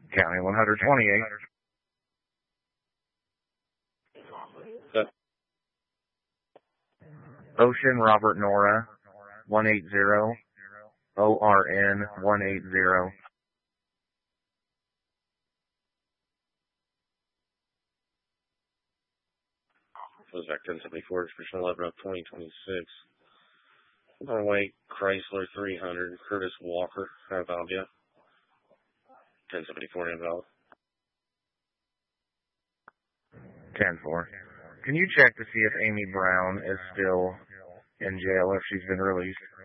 County 128. Ocean Robert Nora 180. ORN 180. Goes back 1074, expression 11 of 2026. Norway Chrysler 300, Curtis Walker, Valvia. 1074 invalid. 10-4. Can you check to see if Amy Brown is still in jail or if she's been released?